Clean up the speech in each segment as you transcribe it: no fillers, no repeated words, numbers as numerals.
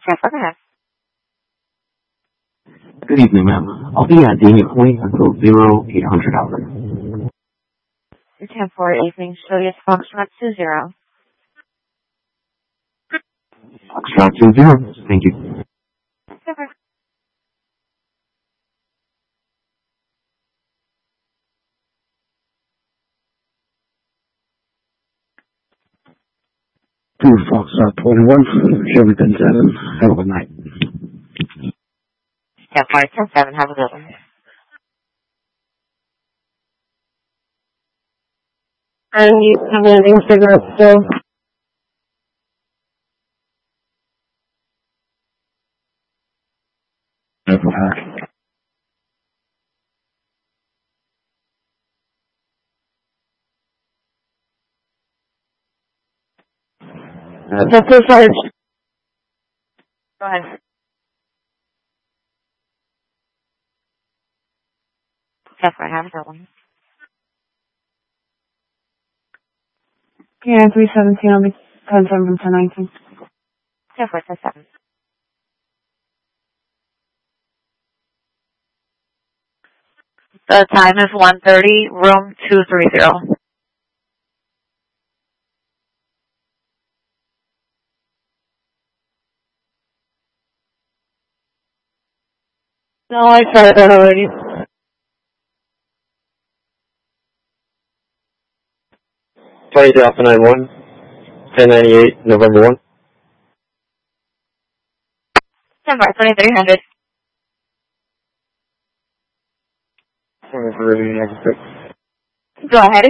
Yes, okay. Good evening, ma'am. I'll be at the point until 0800 hours. 10-4 evening, Julius Foxtrot 20. Foxtrot 20. Thank you. Okay. 2 Foxtrot 21, Sherman 7. Have a good night. 10-4, 10-7, have a good one. And you have anything cigarette still? That's so sorry. Go ahead. 10-4, have a good one. Yeah, 317, I'll be 10-7 from 1019. 10-4, 10-7. The time is 1:30, room 230. No, I tried that already. 20 Alpha 91, 1098, November 1. 10-4, 2300. 23, next Go ahead.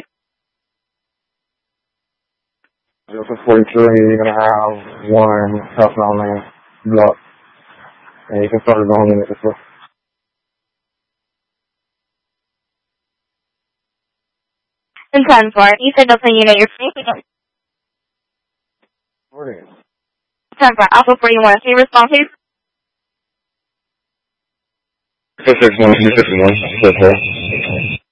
43, you're going to have one Southbound lane block. And you can start going in it this way. And 10-4, you said nothing, you know you're free. 10-4, Alpha 41, can you respond please? 661, 661,